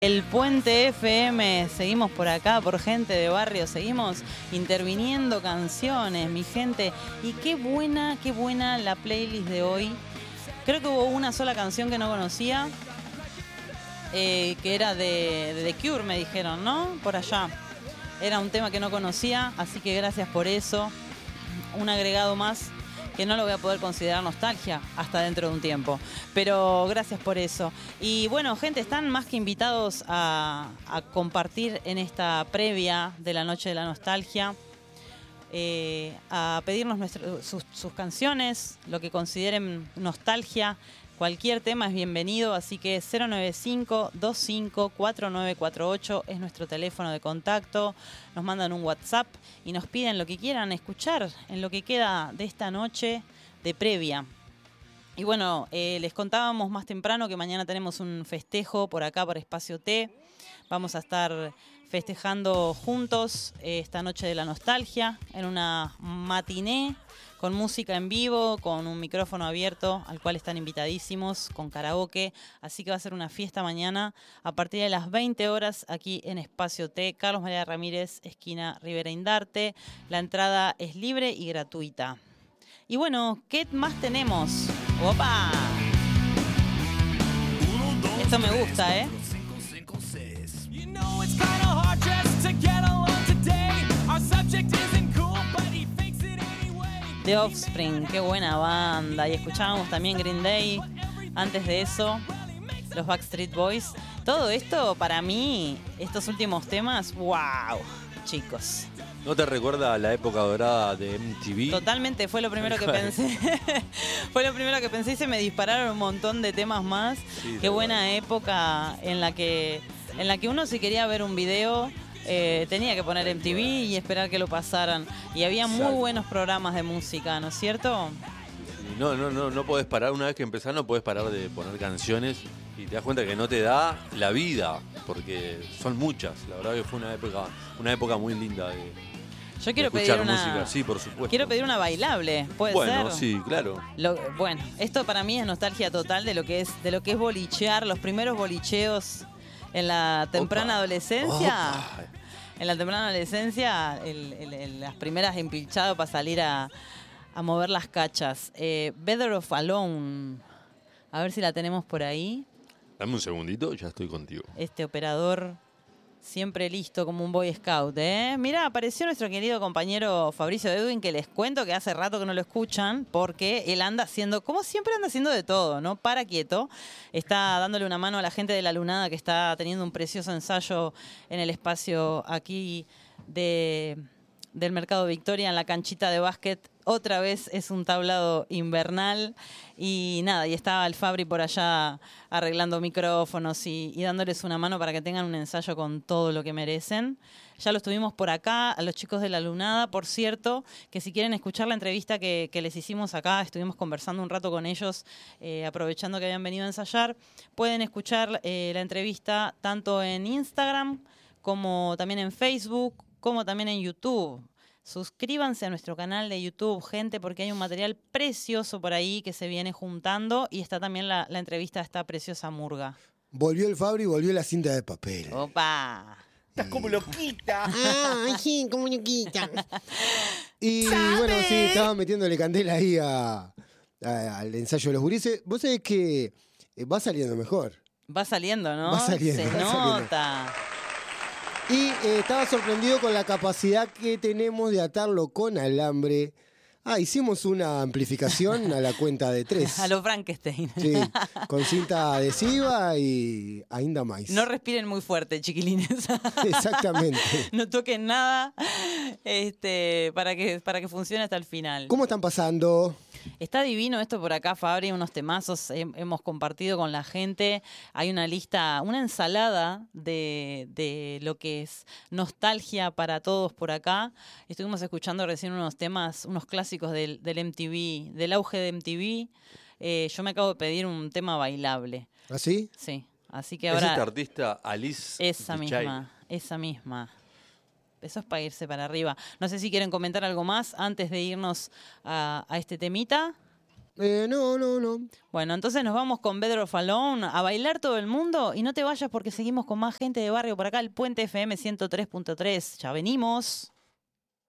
El Puente FM, seguimos por acá, por gente de barrio, seguimos interviniendo canciones, mi gente. Y qué buena la playlist de hoy. Creo que hubo una sola canción que no conocía, que era de The Cure, me dijeron, ¿no? Por allá. Era un tema que no conocía, así que gracias por eso. Un agregado más que no lo voy a poder considerar nostalgia hasta dentro de un tiempo. Pero gracias por eso. Y bueno, gente, están más que invitados a compartir en esta previa de la Noche de la Nostalgia, a pedirnos sus canciones, lo que consideren nostalgia. Cualquier tema es bienvenido, así que 095-254948 es nuestro teléfono de contacto. Nos mandan un WhatsApp y nos piden lo que quieran escuchar en lo que queda de esta noche de previa. Y bueno, les contábamos más temprano que mañana tenemos un festejo por acá, por Espacio T. Vamos a estar festejando juntos esta Noche de la Nostalgia en una matiné con música en vivo, con un micrófono abierto al cual están invitadísimos, con karaoke. Así que va a ser una fiesta mañana a partir de las 20 horas aquí en Espacio T. Carlos María Ramírez, esquina Rivera Indarte. La entrada es libre y gratuita. Y bueno, ¿qué más tenemos? ¡Opa! Esto me gusta, ¿eh? The Offspring, qué buena banda. Y escuchábamos también Green Day. Antes de eso, los Backstreet Boys. Todo esto, para mí, estos últimos temas, wow, chicos. ¿No te recuerda a la época dorada de MTV? Totalmente, fue lo primero que pensé. Fue lo primero que pensé y se me dispararon un montón de temas más. Sí, qué buena época en la que uno, si quería ver un video, tenía que poner MTV y esperar que lo pasaran. Y había muy buenos programas de música, ¿no es cierto? No podés parar. Una vez que empezás no podés parar de poner canciones y te das cuenta que no te da la vida, porque son muchas. La verdad que fue una época muy linda de Yo quiero escuchar pedir música. Sí, por supuesto. Quiero pedir una bailable, ¿puede ser? Bueno, sí, claro. Bueno, esto para mí es nostalgia total de lo que es bolichear, los primeros bolicheos en la temprana adolescencia. Opa. En la temprana adolescencia, las primeras empilchadas para salir a mover las cachas. Better Off Alone. A ver si la tenemos por ahí. Dame un segundito, ya estoy contigo. Este operador siempre listo como un Boy Scout, ¿eh? Mirá, apareció nuestro querido compañero Fabricio Edwin, que les cuento que hace rato que no lo escuchan, porque él anda haciendo, como siempre anda haciendo de todo, ¿no? Para quieto. Está dándole una mano a la gente de La Lunada, que está teniendo un precioso ensayo en el espacio aquí del Mercado Victoria, en la canchita de básquet. Otra vez es un tablado invernal y nada, y estaba el Fabri por allá arreglando micrófonos y dándoles una mano para que tengan un ensayo con todo lo que merecen. Ya los tuvimos por acá, a los chicos de La Lunada, por cierto, que si quieren escuchar la entrevista que les hicimos acá, estuvimos conversando un rato con ellos, aprovechando que habían venido a ensayar, pueden escuchar la entrevista tanto en Instagram como también en Facebook, como también en YouTube. Suscríbanse a nuestro canal de YouTube, gente, porque hay un material precioso por ahí que se viene juntando y está también la entrevista a esta preciosa murga. Volvió el Fabri y volvió la cinta de papel. ¡Opa! Estás como loquita. Ah, sí, como loquita. Y bueno, sí, estaba metiéndole candela ahí al ensayo de los gurises. Vos sabés que va saliendo mejor. Va saliendo, ¿no? Va saliendo. Se nota. Y estaba sorprendido con la capacidad que tenemos de atarlo con alambre. Hicimos una amplificación a la cuenta de 3. A lo Frankenstein. Sí, con cinta adhesiva y ainda más. No respiren muy fuerte, chiquilines. Exactamente. No toquen nada para que funcione hasta el final. ¿Cómo están pasando? Está divino esto por acá, Fabri, unos temazos hemos compartido con la gente. Hay una lista, una ensalada de lo que es nostalgia para todos por acá. Estuvimos escuchando recién unos temas, unos clásicos del MTV, del auge de MTV. Yo me acabo de pedir un tema bailable. ¿Ah, sí? Sí, así que ahora... ¿Es esta artista Alice? Esa misma. Eso es para irse para arriba. No sé si quieren comentar algo más antes de irnos a este temita. No. Bueno, entonces nos vamos con Better Off Alone a bailar todo el mundo y no te vayas porque seguimos con más gente de barrio por acá, el Puente FM 103.3. Ya venimos.